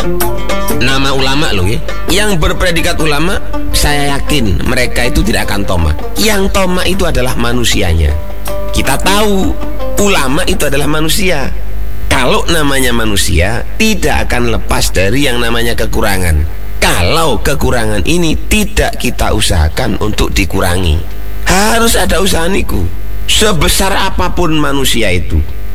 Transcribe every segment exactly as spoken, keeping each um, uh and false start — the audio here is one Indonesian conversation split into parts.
Nama ulama loh ya. Yang berpredikat ulama, saya yakin mereka itu tidak akan tomak. Yang tomak itu adalah manusianya. Kita tahu ulama itu adalah manusia. Kalau namanya manusia, tidak akan lepas dari yang namanya kekurangan. Kalau kekurangan ini tidak kita usahakan untuk dikurangi, harus ada usaha niku. Sebesar apapun manusia itu,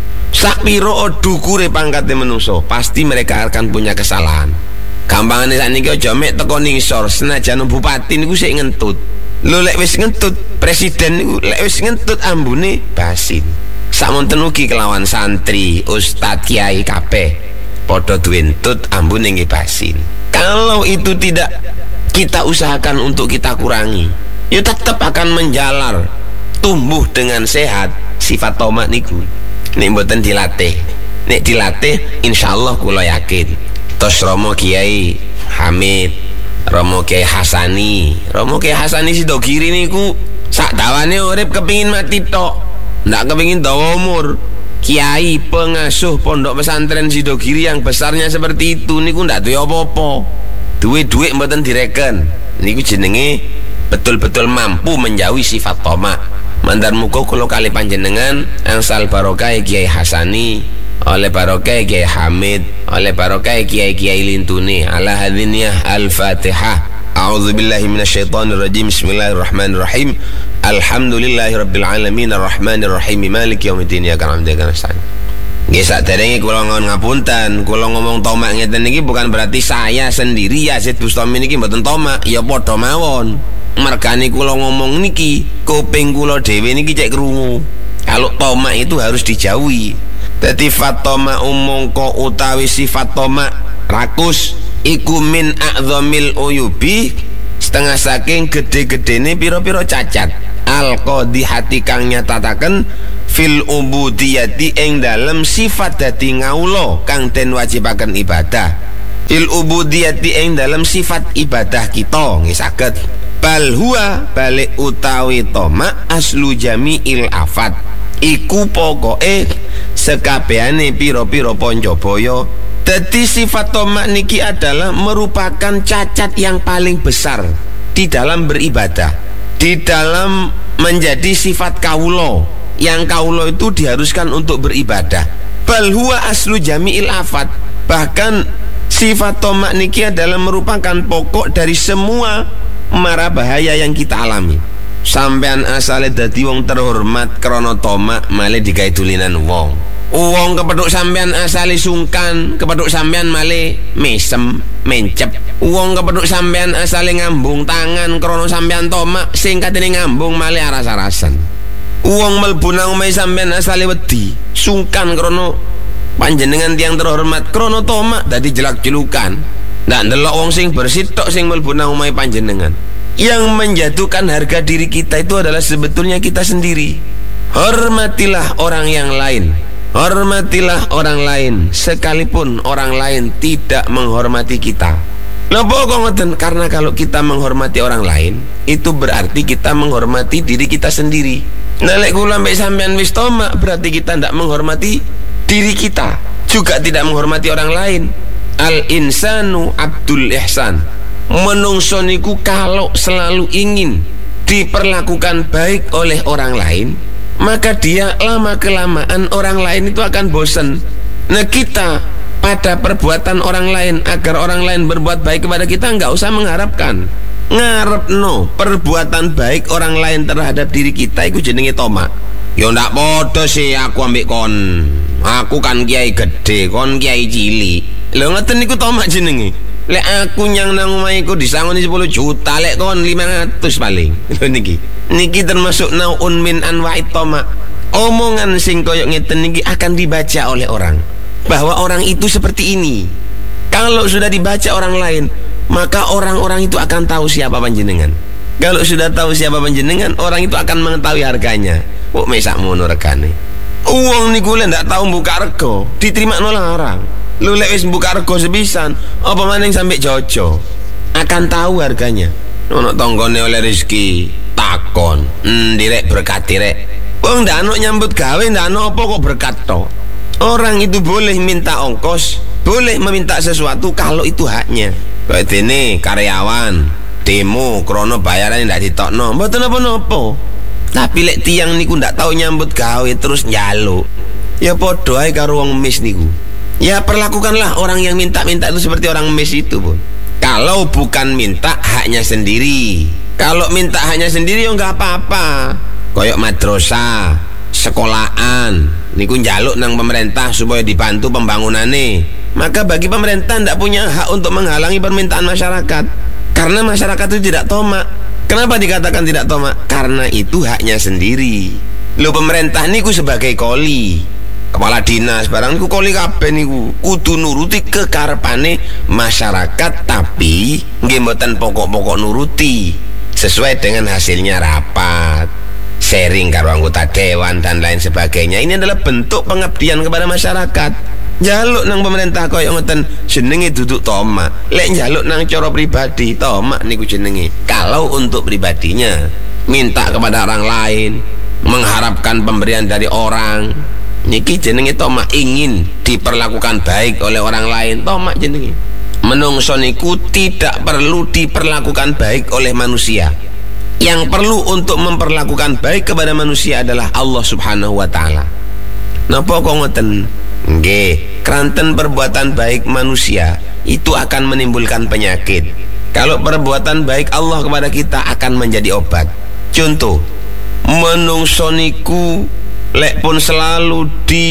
sakpiro dukure pangkate menungso, pasti mereka akan punya kesalahan. Gampangane sakniki aja mek teko ning isor, senajan bupati niku sik ngentut. Lho lek wis ngentut, presiden niku lek wis ngentut ambune basin. Samonten ugi kelawan santri, ustadz, kiai kabeh padha duwe entut ambune nggih basin. Kalau itu tidak kita usahakan untuk kita kurangi, ya tetap akan menjalar, tumbuh dengan sehat sifat tomak niku. Nek mboten dilatih, nek dilatih insyaallah kula yakin. Tos Romo Kiai Hamid, Romo Kiai Hasani, Romo Kiai Hasani Sidogiri niku sak dawane urip kepingin mati tok, ndak kepingin dawa umur. Kiai pengasuh pondok pesantren Sidogiri yang besarnya seperti itu niku ndak duwe apa-apa. Duwe-duwe mboten direken. Niku jenenge betul-betul mampu menjauhi sifat tomak. Mandar muga kula kali panjenengan angsal barokah Kiai Hasani, oleh barokah Kiai Hamid, oleh barokah Kiai-kiai lintune. Ala hadiniyah Al-Fatihah. A'udzubillahi minasyaitonirrajim. Bismillahirrahmanirrahim. Alhamdulillahirabbil alamin arrahmanirrahim maliki yaumiddin iyyaka na'budu wa iyyaka nasta'in. Nggih saderenge kula ngon ngapunten, kula ngomong tomak ngeten niki bukan berarti saya sendiri Yazid Bustami niki mboten tomak, ya padha mawon. Mergane kula ngomong niki, kuping kula dhewe niki cek krungu. Kalau tomak itu harus dijauhi. Dadi fatoma umangka utawi sifat tomak rakus iku min a'dzamil uyubi, setengah saking gede-gedene pira-pira cacat. Al-qadi hati kang nyatataken fil ubudiyati ing dalem sifat dadi ngawula kang den wajibaken ibadah. Fil ubudiyati ing dalem sifat ibadah kita nggih saged. Bal huwa balik utawi tomak aslu jami'il afat, iku pokoke sekabehane pira-pira pancabaya. Dadi sifat tomak niki adalah merupakan cacat yang paling besar di dalam beribadah, di dalam menjadi sifat kawula. Yang kawula itu diharuskan untuk beribadah. Bal huwa aslu jami'il afat, bahkan sifat tomak niki adalah merupakan pokok dari semua mara bahaya yang kita alami. Sampean asale dadi wong terhormat krana tomak malah digawe dulinan wong. Wong kepethuk sampean asale sungkan, kepethuk sampean male mesem, mencep. Wong kepethuk sampean asale ngambung tangan krana sampean tomak, sing katene ngambung male aras-arasan. Wong mlebu nang omahe sampean asale wedi, sungkan krana panjenengan tiyang terhormat, krana tomak dadi jelak-jelukan. Ndak ndelok wong sing bersih tok sing mlebu nang omahe panjenengan. Yang menjatuhkan harga diri kita itu adalah sebetulnya kita sendiri. Hormatilah orang yang lain, hormatilah orang lain sekalipun orang lain tidak menghormati kita. Napa kok ngoten? Karena kalau kita menghormati orang lain, itu berarti kita menghormati diri kita sendiri. Nah lek kula mbek sampean wis tomak, berarti kita tidak menghormati diri kita, juga tidak menghormati orang lain. Al insanu abdul ihsan. Menungso niku kalau selalu ingin diperlakukan baik oleh orang lain, maka dia lama kelamaan orang lain itu akan bosan. Nah kita pada perbuatan orang lain agar orang lain berbuat baik kepada kita nggak usah mengharapkan. Ngarep no perbuatan baik orang lain terhadap diri kita itu jenenge tomak. Yo ndak podo sih aku ambek kon. Aku kan kiai gede, kon kiai cilik. Lho ngoten niku tomak jenenge. Lek aku nyang nang omahe iku disangoni sepuluh juta, lek kon lima ratus paling. Lho niki. Niki termasuk naun min anwa'it tomak. Omongan sing koyok ngeten niki akan dibaca oleh orang, bahwa orang itu seperti ini. Kalau sudah dibaca orang lain, maka orang-orang itu akan tahu siapa panjenengan. Kalau sudah tahu siapa panjenengan, orang itu akan mengetahui harganya. Kok mesak mono regane. Uang niku lek ndak tahu buka rego, diterima nolak orang. Lu lek wis buka rego sepisan, apa maning sampai jojo, akan tahu harganya. Ono tanggane oleh rezeki takon, ndirek berkat direk. Wong ndak ono nyambut gawe, ndak ono apa kok berkat to. Orang itu boleh minta ongkos boleh meminta sesuatu kalau itu haknya. Kayak dene karyawan demo krono bayaran ndak ditokno, mboten napa-napa. Tapi lek tiang niku ndak tahu nyambut gawe terus njaluk, ya padha ae karo wong mis niku. Ya perlakukanlah orang yang minta-minta itu seperti orang mis itu, Bun. Kalau bukan minta haknya sendiri. Kalau minta haknya sendiri ya enggak apa-apa. Koyok madrasah, sekolahan niku njaluk nang pemerintah supaya dibantu pembangunane, maka bagi pemerintah tidak punya hak untuk menghalangi permintaan masyarakat, karena masyarakat itu tidak tomak. Kenapa dikatakan tidak tomak? Karena itu haknya sendiri. Lo pemerintah niku sebagai koli, kepala dinas barang niku koli kabeh niku kudu nuruti kekarepane masyarakat, tapi nggih mboten pokok-pokok nuruti, sesuai dengan hasilnya rapat, sharing karo anggota dewan dan lain sebagainya. Ini adalah bentuk pengabdian kepada masyarakat. Jaluk nang pemerintah koyo ngoten jenenge duduk tomak. Lek jaluk nang cara pribadi tomak niku jenenge. Kalau untuk pribadinya minta kepada orang lain, mengharapkan pemberian dari orang, niki jenenge tomak. Ingin diperlakukan baik oleh orang lain, tomak jenenge. Menungso niku tidak perlu diperlakukan baik oleh manusia. Yang perlu untuk memperlakukan baik kepada manusia adalah Allah Subhanahu wa taala. Napa kok ngoten? Nggih, kranten perbuatan baik manusia itu akan menimbulkan penyakit. Kalau perbuatan baik Allah kepada kita akan menjadi obat. Contoh, menungso niku lek pun selalu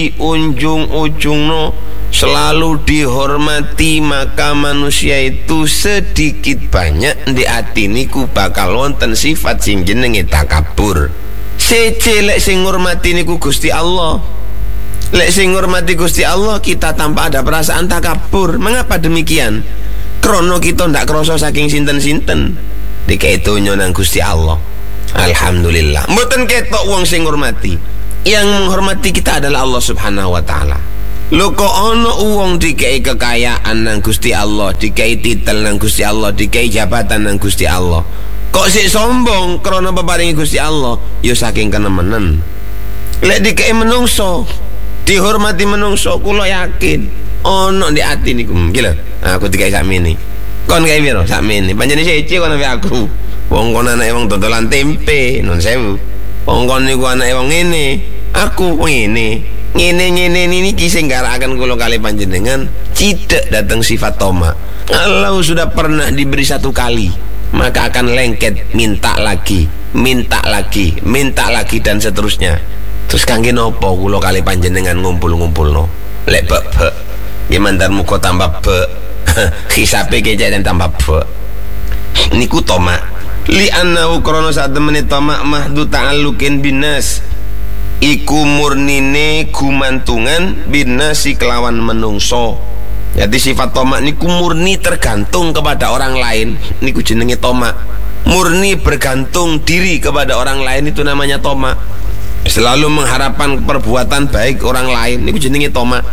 diunjung-ujungno, selalu dihormati, maka manusia itu sedikit banyak di hati niku bakal wonten sifat sing jenenge takabur. Sece lek sing ngurmati niku Gusti Allah. Lek sing ngurmati Gusti Allah, kita tanpa ada perasaan takabur. Mengapa demikian? Krono kita ndak krasa saking sinten-sinten dikei donya nang Gusti Allah. Alhamdulillah. Mboten ketok wong sing ngurmati. Yang menghormati kita adalah Allah Subhanahu wa taala. Lho kok ana wong dikei kekayaan nang Gusti Allah, dikei titel nang Gusti Allah, dikei jabatan nang Gusti Allah, kok sik sombong krana peparingi Gusti Allah? Ya saking kenemenen. Lek dikei menungso, dihormati menungso, kula yakin ono di ati niku. Gila, aku dikei sakmene. Kon kae piro? Sakmene. Panjenengan siji kon ambek aku. Wong kon anake wong dodolan tempe, nun sewu. Wong kon niku anake wong ngene, aku ngene. Ngene-ngene niki sing garakaken kula kali panjenengan tidak datang sifat toma. Kalau sudah pernah diberi satu kali, maka akan lengket, minta lagi, minta lagi, minta lagi dan seterusnya. Terus kangge nopo kula kali panjenengan ngumpul-ngumpulno? Lek bek-bek nggih mandar muga tambah bek. Hisabe kecek dan tambah bek. Niku toma. Li annahu krana sak temene toma mahdu ta'alluqin binas. Iku murnine gumantungan binasi kelawan menungso. Jadi sifat toma niku murni tergantung kepada orang lain. Niku jenenge toma. Murni bergantung diri kepada orang lain, itu namanya toma. Selalu mengharapkan perbuatan baik orang lain, niku jenenge toma.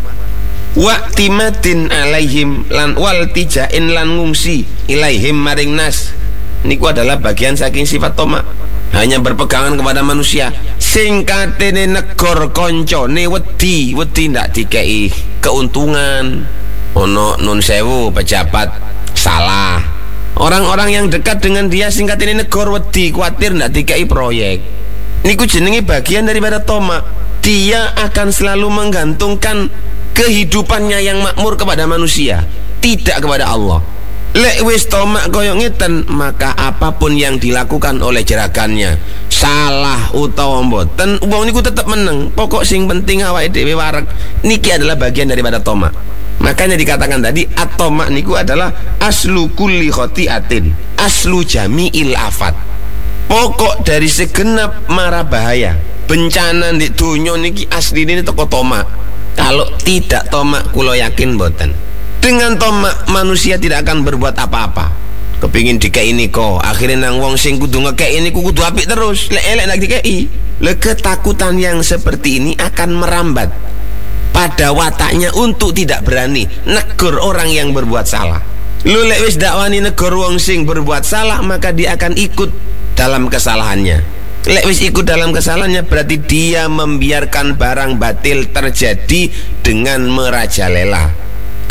Waqtimatin alaihim lan wal tijain lan ngungsi ilaihim maring nas, niku adalah bagian saking sifat toma. Hanya berpegangan kepada manusia. Singkatene negor koncone wedi, wedi ndak dikei keuntungan. Ono nun sewu pejabat salah, orang-orang yang dekat dengan dia singkatene negor wedi, kuatir ndak dikei proyek. Niku jenenge bagian daripada toma. Dia akan selalu menggantungkan kehidupannya yang makmur kepada manusia, tidak kepada Allah. Lek wis tomak koyo ngeten, maka apapun yang dilakukan oleh jeragannya, salah utawa mboten, wong niku tetap meneng. Pokok sing penting awake dhewe wareg. Niki adalah bagian daripada tomak. Makanya dikatakan tadi at-tomak niku adalah aslu kulli khotiatin, aslu jami'il afat. Pokok dari segenap mara bahaya, bencana di dunia niki asli ini toko tomak. Kalau tidak tomak, kulo yakin mboten. Dengan tomak manusia tidak akan berbuat apa-apa. Kepingin dikei niko, akhirnya nang wong sing kudu ngekei ini kudu apik terus. Lek elek nak dikei. Le ketakutan yang seperti ini akan merambat pada wataknya untuk tidak berani negur orang yang berbuat salah. Lu lek wis dakwani negur wong sing berbuat salah, maka dia akan ikut dalam kesalahannya. Lek wis ikut dalam kesalahannya, berarti dia membiarkan barang batil terjadi dengan merajalela.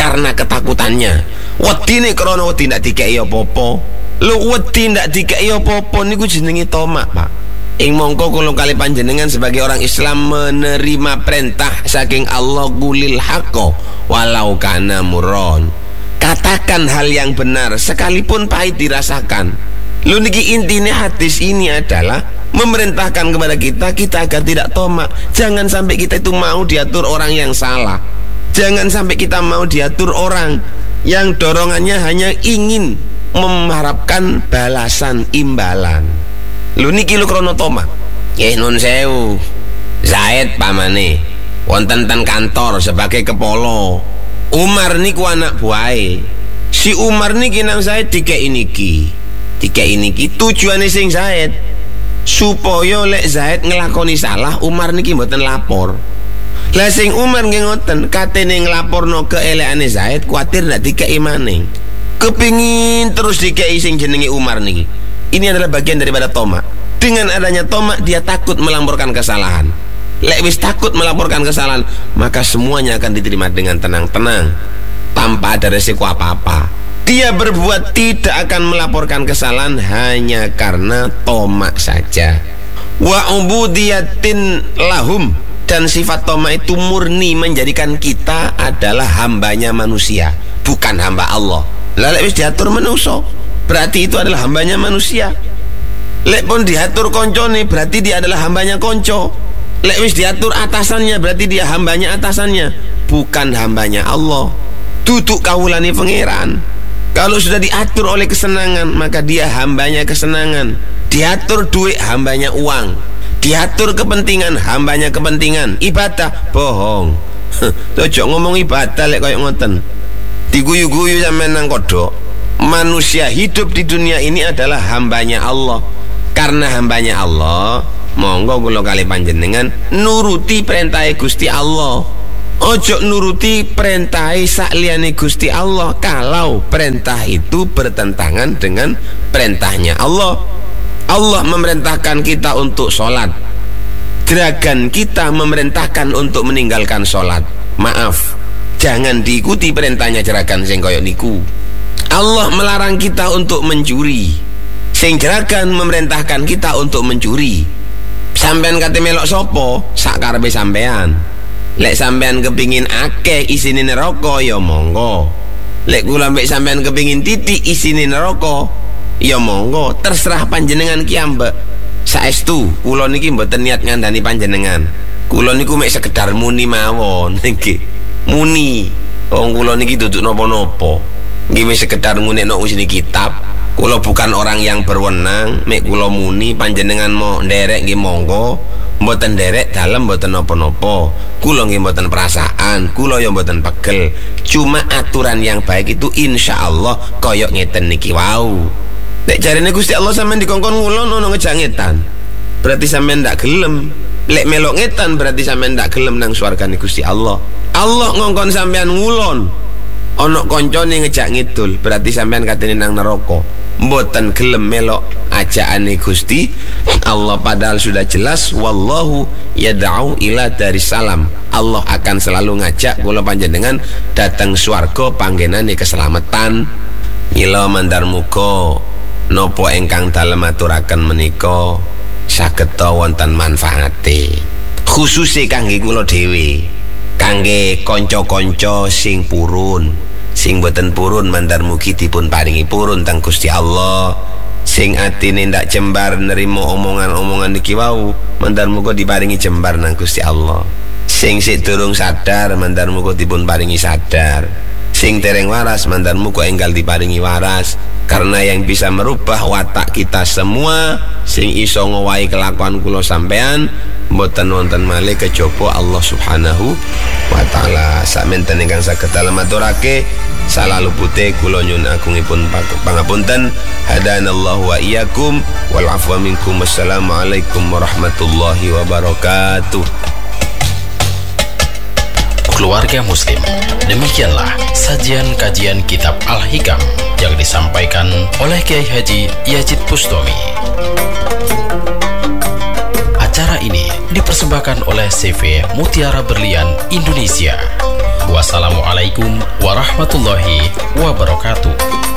karena ketakutannya. Wedine krana wedi ndak dikeki apa-apa. Lho wedi ndak dikeki apa-apa niku jenenge tomak, Pak. Ing mongko kula kali panjenengan sebagai orang Islam menerima perintah saking Allah qulil haqqo walau kana murron. Katakan hal yang benar sekalipun pahit dirasakan. Lho niki intinya hadis ini adalah memerintahkan kepada kita kita agar tidak tomak. Jangan sampai kita itu mau diatur orang yang salah. Jangan sampai kita mau diatur orang yang dorongannya hanya ingin mengharapkan balasan imbalan. Lho niki lho krono tomak. Nggih nun sewu. Zaid pamane wonten ten kantor sebagai kepala. Umar niku anak buahe. Si Umar niki nang Zaid dikeki niki. Dikeki niki tujuane sing Zaid supaya lek Zaid ngelakoni salah Umar niki mboten lapor. Lah sing Umar nggih ngoten, katene nglaporno keelekane Zaid kuwatir ndak dikeki maning. Kepingin terus dikeki sing jenenge Umar niki. Ini adalah bagian daripada tomak. Dengan adanya tomak dia takut melaporkan kesalahan. Lek wis takut melaporkan kesalahan, maka semuanya akan diterima dengan tenang-tenang tanpa ada resiko apa-apa. Dia berbuat tidak akan melaporkan kesalahan hanya karena tomak saja. Wa ubudiyatin lahum, dan sifat tomak itu murni menjadikan kita adalah hambanya manusia, bukan hamba Allah. Lah lek wis diatur manusia, berarti itu adalah hambanya manusia. Lek pun diatur koncone, berarti dia adalah hambanya konco. Lek wis diatur atasannya, berarti dia hambanya atasannya, bukan hambanya Allah. Duduk kawulane pangeran. Kalau sudah diatur oleh kesenangan, maka dia hambanya kesenangan. Diatur duit, hambanya uang. Diatur kepentingan, hambanya kepentingan. Ibadah, bohong. Ojo ngomong ibadah lek koyo ngoten. Diguyu-guyu sampean nang kodok. Manusia hidup di dunia ini adalah hambanya Allah. Karena hambanya Allah, monggo kula kali panjenengan nuruti perintah Gusti Allah. Ojo nuruti perintah sakliyane Gusti Allah kalau perintah itu bertentangan dengan perintahnya Allah. Allah memerintahkan kita untuk sholat, jeragan kita memerintahkan untuk meninggalkan sholat. Maaf, jangan diikuti perintahnya jeragan sing koyo niku. Allah melarang kita untuk mencuri, sing jeragan memerintahkan kita untuk mencuri. Sampean kate melok sopo sak karepe sampean. Lek sampean kepingin akeh isine neraka ya monggo. Lek kula mbek sampean kepingin titik isine neraka ya monggo, terserah panjenengan ki ambek. Saestu kula niki mboten niat ngandani panjenengan. Kula niku mek sekedar muni mawon nggih. Muni. Wong kula niki dudu napa-napa. Nggih wis sekedar ngunekno usine kitab. Kula bukan orang yang berwenang, mek kula muni panjenengan mau nderek nggih monggo, mboten nderek dalem mboten napa-napa. Kula nggih mboten perasaan, kula ya mboten pegel. Cuma aturan yang baik itu insyaallah kaya ngeten niki wau. Nek jarene Gusti Allah sampean dikongkon ngulon ono ngejangetan, berarti sampean ndak gelem. Lek melok ngetan berarti sampean ndak gelem nang swargane Gusti Allah. Allah ngongkon sampean ngulon, ono koncone ngejak ngidul, berarti sampean katene nang neraka. Mboten gelem melok ajaane Gusti Allah, padahal sudah jelas wallahu yad'u ila darissalam. Allah akan selalu ngajak kula panjenengan datang swarga panggenane keselamatan. Mila mandar muga napa ingkang dalem aturaken menika saged wonten manfaate, khususe kangge kula dhewe, kangge kanca-kanca sing purun, sing boten purun mandar mugi dipun paringi purun teng Gusti Allah. Sing atine ndak jembar nerima omongan-omongan niki wau, mandar muga diparingi jembar nang Gusti Allah. Sing sik durung sadar mandar muga dipun paringi sadar. Sing tereng waras mandar muga enggal diparingi waras. Karena yang bisa merubah watak kita semua, sing iso ngowahi kelakuan kula sampean, mboten wonten malih kejaba Allah Subhanahu wa taala. Sakmenten ingkang saged dalem aturake salah lupute kula nyuwun agungipun pangapunten. Hadanallahu wa iyyakum wal afwa minkum. Wassalamualaikum warahmatullahi wabarakatuh. Keluarga Muslim, demikianlah sajian kajian kitab Al-Hikam yang disampaikan oleh Kiai Haji Yazid Bustami. Acara ini dipersembahkan oleh C V Mutiara Berlian Indonesia. Wassalamualaikum warahmatullahi wabarakatuh.